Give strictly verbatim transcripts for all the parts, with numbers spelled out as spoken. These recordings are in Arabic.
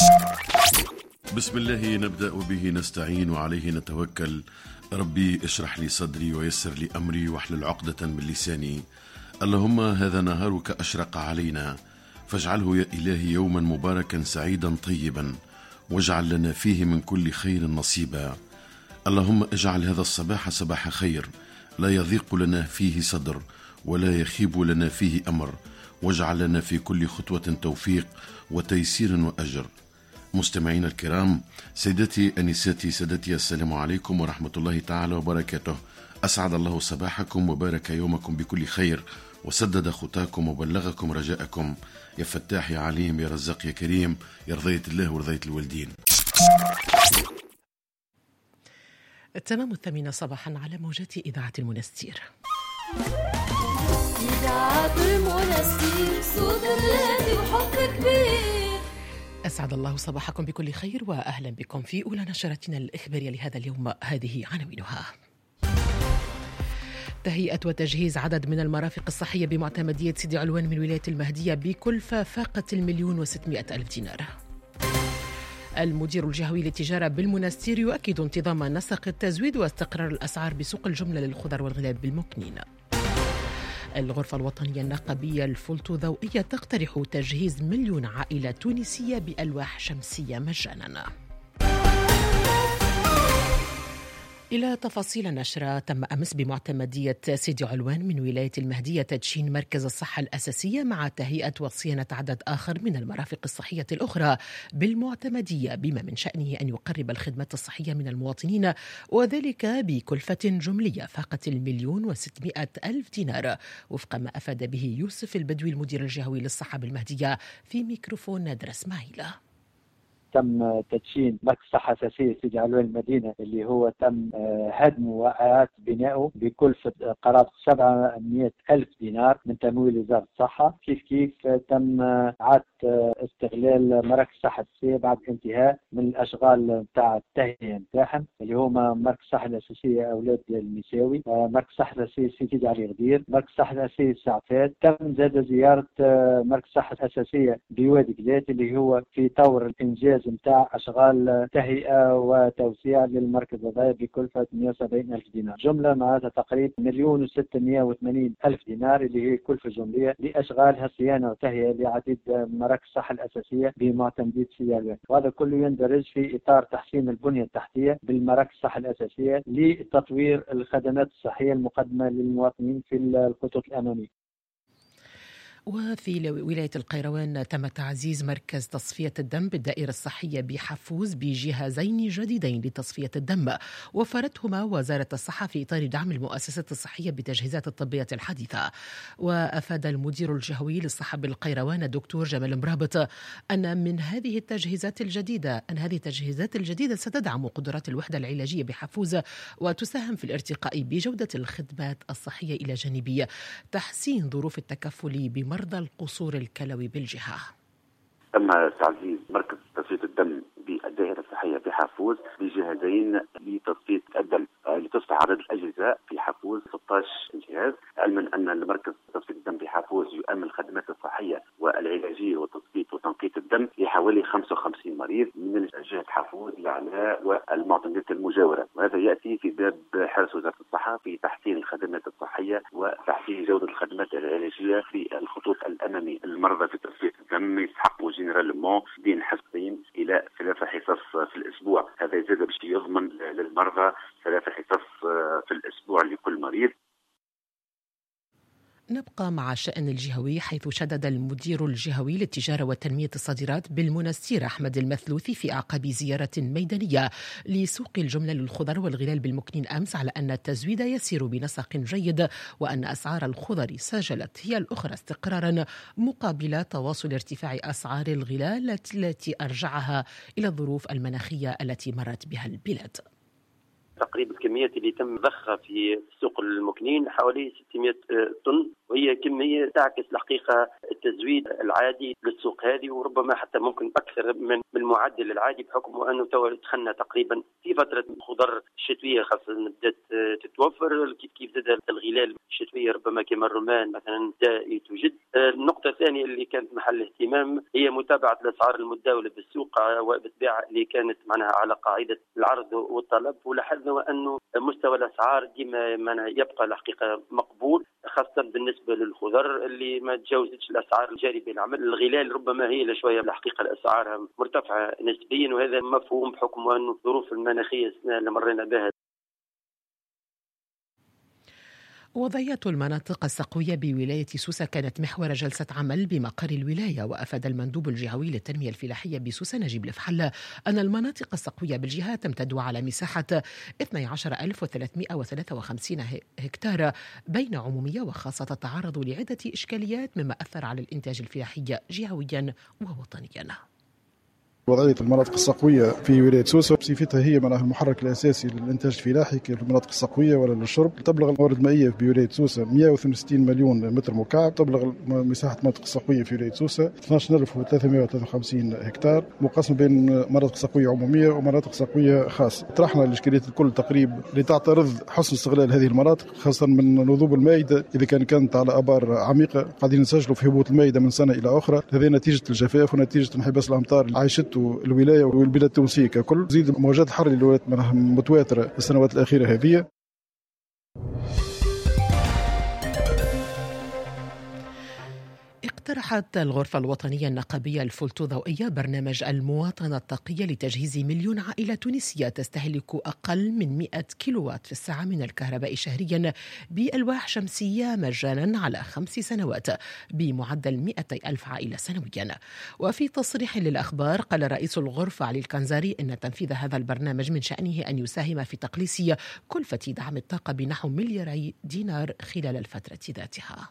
بسم الله نبدأ وبه نستعين وعليه نتوكل. ربي اشرح لي صدري ويسر لي أمري واحلل عقدة من لساني. اللهم هذا نهارك أشرق علينا، فاجعله يا إلهي يوما مباركا سعيدا طيبا، واجعل لنا فيه من كل خير نصيبا. اللهم اجعل هذا الصباح صباح خير، لا يضيق لنا فيه صدر ولا يخيب لنا فيه أمر، واجعل لنا في كل خطوة توفيق وتيسير وأجر. مستمعين الكرام، سيدتي أنساتي سادتي، السلام عليكم ورحمة الله تعالى وبركاته. أسعد الله صباحكم وبارك يومكم بكل خير، وسدد خطاكم وبلغكم رجاءكم. يا فتاح يا عليم يا رزاق يا كريم، يا رضية الله ورضية الوالدين. التمام الثامنة صباحا على موجات إذاعة المنستير. إذاعة المنستير، صوت الذي وحب كبير. أسعد الله صباحكم بكل خير وأهلا بكم في أولى نشرتنا الإخبارية لهذا اليوم. هذه عناوينها: تهيئة وتجهيز عدد من المرافق الصحية بمعتمدية سيدي علوان من ولاية المهدية بكلفة فاقت المليون وستمائة ألف دينار. المدير الجهوي للتجارة بالمنستير يؤكد انتظام نسق التزويد واستقرار الأسعار بسوق الجملة للخضر والغلال بالمكنين. الغرفة الوطنية النقابية الفلتوذوئية تقترح تجهيز مليون عائلة تونسية بألواح شمسية مجانا. إلى تفاصيل النشرة، تم أمس بمعتمدية سيدي علوان من ولاية المهدية تدشين مركز الصحة الأساسية مع تهيئة وصيانة عدد آخر من المرافق الصحية الأخرى بالمعتمدية، بما من شأنه أن يقرب الخدمات الصحية من المواطنين، وذلك بكلفة جملية فاقت المليون وستمائة ألف دينار، وفق ما أفاد به يوسف البدوي المدير الجهوي للصحة بالمهدية في ميكروفون نادر اسماعيل. تم تدشين مركز صحة أساسية سيدي علوان المدينة، اللي هو تم هدمه وإعادة بنائه بكلفة قرابة سبعمائة ألف دينار من تمويل وزارة الصحة. كيف كيف تم إعادة استغلال مراكز الصحة الأساسية بعد انتهاء من الأشغال نتاع التهيئة نتاعهم، اللي هما مركز الصحة الأساسية أولاد المساوي، مركز الصحة الأساسية سيدي علي غدير، مركز الصحة الأساسية السعفات. تم زاد زيارة مركز الصحة الأساسية بوادي قلات، اللي هو في طور الإنجاز نتاع أشغال تهيئة وتوسيع للمركز هذا بكلفة مئة وسبعين ألف دينار. جملة معناتها تقريبا مليون وستمائة وثمانين ألف دينار، اللي هي كلفة جملية لأشغالها صيانة وتهيئة لعديد مراكز الصحة الأساسية بمعتمدية سيدي علوان. وهذا كله يندرج في إطار تحسين البنية التحتية بالمراكز الصحة الأساسية لتطوير الخدمات الصحية المقدمة للمواطنين في الخطوط الأمامية. وفي ولاية القيروان تم تعزيز مركز تصفية الدم بالدائرة الصحية بحفوز بجهازين جديدين لتصفية الدم، وفرتهما وزارة الصحة في إطار دعم المؤسسات الصحية بتجهيزات الطبية الحديثة. وأفاد المدير الجهوي للصحة بالقيروان الدكتور جمال مرابط أن من هذه التجهيزات الجديدة أن هذه التجهيزات الجديدة ستدعم قدرات الوحدة العلاجية بحفوز وتساهم في الارتقاء بجودة الخدمات الصحية إلى جانب تحسين ظروف التكفل بمرضى مرضى القصور الكلوي بالجهة. تم تعزيز مركز تصفية الدم بالدائرة الصحية بحفوز بجهازين لتصفية الدم لتصفى عدد الأجهزة في حفوز ستة عشر جهاز، علما أن المركز تصفية الدم بحفوز يؤمن الخدمات الصحية والعلاجية وتصفية وتنقية الدم لحوالي خمسة وخمسين مريض من جهة حفوز العلاء والمعتمدات المجاورة، وهذا يأتي في باب حرص وزارة الصحة في تحسين الخدمات الصحية وتحسين جودة الخدمات العلاجية في الخطوط الأمامية. المرضى في تصفية الدم يستحقوا جنرالمون بين حصتين إلى ثلاثة حصص في الأسبوع، هذا يزيد باش يضمن للمرضى ثلاثة حصص في الأسبوع لكل مريض. نبقى مع الشأن الجهوي، حيث شدد المدير الجهوي للتجارة وتنمية الصادرات بالمنستير أحمد المثلوثي في أعقاب زيارة ميدانية لسوق الجملة للخضر والغلال بالمكنين أمس على أن التزويد يسير بنسق جيد، وأن أسعار الخضر سجلت هي الأخرى استقرارا مقابل تواصل ارتفاع أسعار الغلال التي أرجعها إلى الظروف المناخية التي مرت بها البلاد. تقريبا الكميات اللي تم ضخها في سوق المكنين حوالي ستمائة طن، وهي كمية تعكس الحقيقة التزويد العادي للسوق هذه، وربما حتى ممكن أكثر من المعدل العادي، بحكم أنه تو دخلنا تقريبا في في فترة خضر الشتوية خاصة بدأت تتوفر، كيف كيف زاد الغلال الشتوية ربما كما الرمان مثلا بدأ توجد. النقطة الثانية اللي كانت محل اهتمام هي متابعة الأسعار المتداولة بالسوق وبالطبيعة اللي كانت معناها على قاعدة العرض والطلب، ولاحظنا أنه مستوى الأسعار ديما معناها يبقى الحقيقة مقبول، خاصة بالنسبة للخضر اللي ما تجاوزتش الأسعار الجارية بالعمل. الغلال ربما هي شوية الحقيقة الأسعار مرتفعة نسبيا، وهذا مفهوم بحكم أنه الظروف المناخية السنة اللي مرينا بها. وضعية المناطق السقوية بولاية سوسة كانت محور جلسة عمل بمقر الولاية، وأفاد المندوب الجهوي للتنمية الفلاحية بسوسة نجيب الفحل أن المناطق السقوية بالجهة تمتد على مساحة اثني عشر ألف وثلاثمائة وثلاثة وخمسين هكتار بين عمومية وخاصة تعرضوا لعدة إشكاليات مما أثر على الإنتاج الفلاحي جهويا ووطنيا. وضعية المناطق السقوية في ولاية سوسة بصفتها هي معناها المحرك الأساسي للإنتاج الفلاحي في المناطق السقوية ولا للشرب. تبلغ الموارد المائية في ولاية سوسة مئة واثنين وستين مليون متر مكعب. تبلغ مساحة المناطق السقوية في ولاية سوسة اثني عشر ألف وثلاثمائة وثلاثة وخمسين هكتار، مقسم بين مناطق سقوية عمومية ومناطق سقوية خاصة. طرحنا الإشكاليات الكل تقريب لتعترض حسن استغلال هذه المناطق، خاصة من نضوب المائدة إذا كان كانت على آبار عميقة. قاعدين نسجلوا في هبوط المائدة من سنة إلى أخرى، هذه نتيجة الجفاف ونتيجة انحباس الأمطار اللي عايشته الولاية والبلاد التونسية ككل. زيد مواجهات الحر اللي ولات متواترة السنوات الأخيرة هذه. اقترحت الغرفة الوطنية النقابية الفولتو ضوئية برنامج المواطنة الطاقية لتجهيز مليون عائلة تونسية تستهلك أقل من مئة كيلووات في الساعة من الكهرباء شهريا بألواح شمسية مجانا على خمس سنوات بمعدل مئتي ألف عائلة سنويا. وفي تصريح للأخبار قال رئيس الغرفة علي الكنزاري أن تنفيذ هذا البرنامج من شأنه أن يساهم في تقليص كلفة دعم الطاقة بنحو ملياري دينار خلال الفترة ذاتها.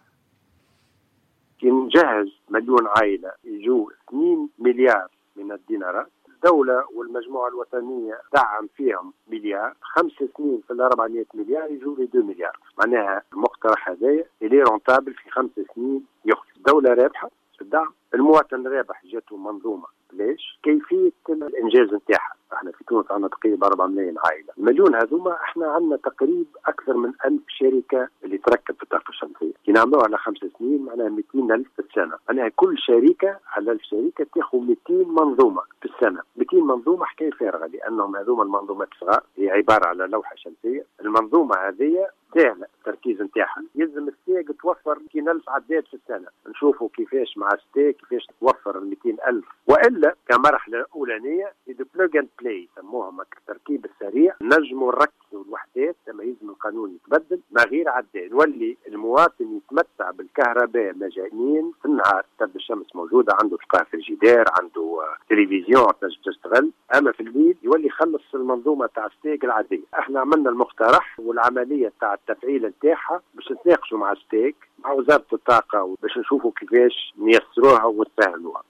نجهز مليون عائلة يجوا اثنين مليار من الدينارات. الدولة والمجموعة الوطنية دعم فيهم مليار، خمس سنين في الأربعمائة مليار يجوا لي دو مليار. معناها المقترح هذايا اللي رونتابل في خمس سنين يخلص. الدولة رابحة في الدعم، المواطن رابح، جاته منظومة. ليش؟ كيفية الإنجاز نتاعها. احنا في تونس عندنا تقريبا أربعة ملايين عائلة. المليون هذوما احنا عندنا تقريبا أكثر من ألف شركة اللي تركب في الطاقة الشمسية. كي نعملوها على خمس سنين معناها مئتين ألف في السنة. معناها كل شركة على ألف شركة تاخذ مئتين منظومة في السنة. مئتين منظومة حكاية فارغة، لأنهم هذوما المنظومات صغار، هي عبارة على لوحة شمسية. المنظومة هذه سهلة التركيز نتاعها. يلزم الستيك توفر مئتين ألف عداد في السنة. نشوفوا كيفاش مع ستيك كيفاش توفر مئتين ألف. وإلا كمرحلة أولانية يدو بلوج اند بلاي يسموهم التركيب السريع. نجموا نركزوا الوحدات لما يلزم القانون يتبدل ما غير عداد، يولي المواطن يتمتع بالكهرباء مجانيا في النهار. تبدا الشمس موجودة عنده تلقاه في الجدار، عنده تلفزيون تنجم تشتغل. أما في الليل يولي يخلص المنظومة تاع ستيك العادية. احنا عملنا المقترح والعملية تاع التفعيل نتاعها باش نتناقشوا مع ستيك مع وزارة الطاقة وباش نشوفوا كيفاش نيسروها ونسهلوها.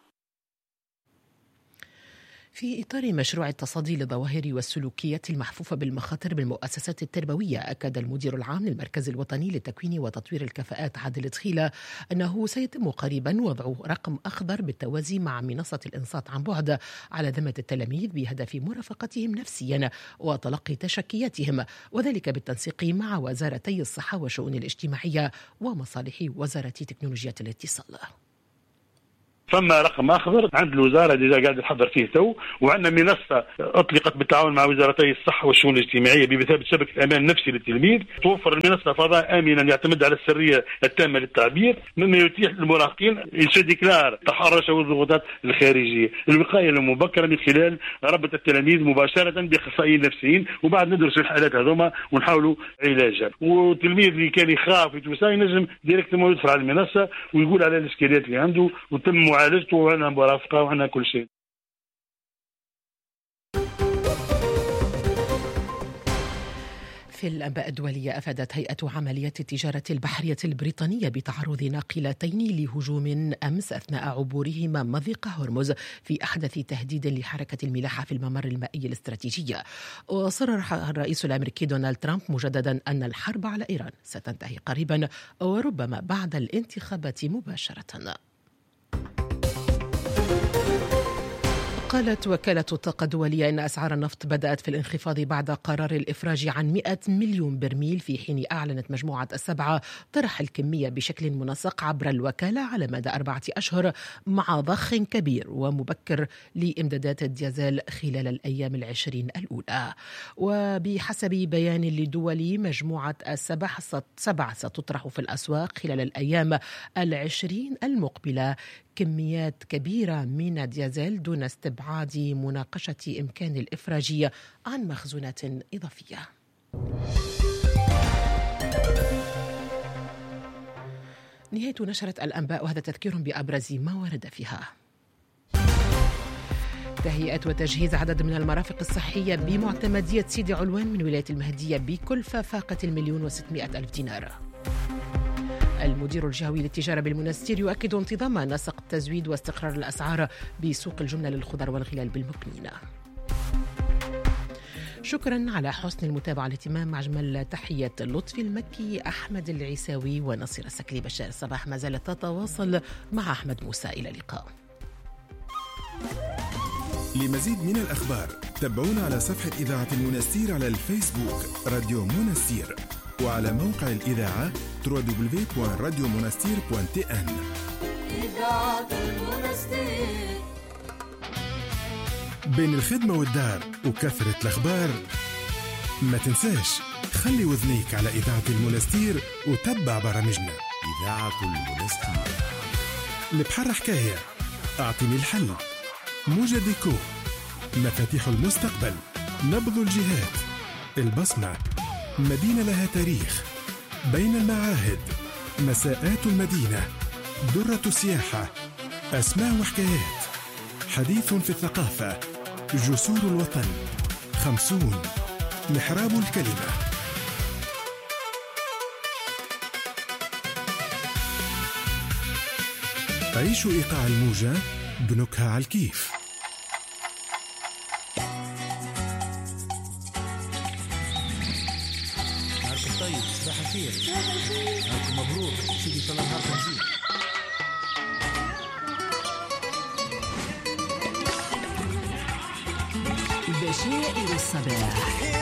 في إطار مشروع التصدي للظواهر والسلوكيات المحفوفة بالمخاطر بالمؤسسات التربوية، أكد المدير العام للمركز الوطني لتكوين وتطوير الكفاءات عادل تخيلة أنه سيتم قريبا وضع رقم أخضر بالتوازي مع منصة الإنصات عن بعد على ذمة التلاميذ بهدف مرافقتهم نفسيا وتلقي تشكياتهم، وذلك بالتنسيق مع وزارتي الصحة والشؤون الاجتماعية ومصالح وزارة تكنولوجيا الاتصال. فما رقم اخضر عند الوزاره اللي قاعد نحضر فيه تو، وعندنا منصه اطلقت بالتعاون مع وزارتي الصحه والشؤون الاجتماعيه بمثابه شبكه امان نفسي للتلميذ. توفر المنصه فضاء امنا يعتمد على السريه التامه للتعبير، مما يتيح للمراهقين ديكلار تحرش والضغوطات الخارجيه، الوقايه المبكره من خلال ربط التلاميذ مباشره باخصائيين نفسيين، وبعد ندرس الحالات هذوما ونحاولوا علاجها. والتلميذ اللي كان يخاف يتوسع ينجم ديريكتومون يدخل على المنصه ويقول على الاشكاليات اللي عنده وتم معالجته وعنا مرافقة وعنا كل شيء. في الأنباء الدولية، أفادت هيئة عمليات التجارة البحرية البريطانية بتعرض ناقلتين لهجوم أمس أثناء عبورهما مضيق هرمز في أحدث تهديد لحركة الملاحة في الممر المائي الاستراتيجي. وصرح الرئيس الأمريكي دونالد ترامب مجددا أن الحرب على إيران ستنتهي قريبا وربما بعد الانتخابات مباشرة. قالت وكالة الطاقة الدولية إن أسعار النفط بدأت في الانخفاض بعد قرار الإفراج عن مئة مليون برميل، في حين أعلنت مجموعة السبعة طرح الكمية بشكل منسق عبر الوكالة على مدى أربعة أشهر مع ضخ كبير ومبكر لإمدادات الديزل خلال الأيام العشرين الأولى. وبحسب بيان لدولي مجموعة السبع ستطرح في الأسواق خلال الأيام العشرين المقبلة كميات كبيرة من الديزل دون استبعاد مناقشة إمكان الإفراج عن مخزونات إضافية. نهاية نشرة الأنباء، وهذا تذكير بأبرز ما ورد فيها. تهيئة وتجهيز عدد من المرافق الصحية بمعتمدية سيدي علوان من ولاية المهدية بكلفة فاقت المليون وستمائة ألف دينار. المدير الجهوي للتجارة بالمنستير يؤكد انتظام نسق التزويد واستقرار الأسعار بسوق الجملة للخضر والغلال بالمكمنة. شكرا على حسن المتابعة والاهتمام. مع أجمل تحية لطفي المكي، أحمد العيساوي ونصير السكلي. بشار الصباح ما زالت تتواصل مع أحمد موسى. إلى اللقاء. لمزيد من الأخبار تابعونا على صفحة إذاعة المنستير على الفيسبوك راديو منستير، وعلى موقع الإذاعة دبليو دبليو دبليو دوت راديو منستير دوت تي إن. إذاعة المنستير. بين الخدمة والدار وكثرة الأخبار ما تنساش خلي وذنيك على إذاعة المنستير وتبع برامجنا. إذاعة المنستير. البحر حكاية، أعطني الحل، موجة ديكو، مفاتيح المستقبل، نبض الجهات، البصمة، مدينة لها تاريخ، بين المعاهد، مساءات المدينة، درة السياحة، أسماء وحكايات، حديث في الثقافة، جسور الوطن، خمسون، محراب الكلمة. عيشوا إيقاع الموجة بنكهة على الكيف. نهاركم طيب، صباح الخير. نهاركم مبروك، سيدي طلع نهاركم زين. بشائر الصباح.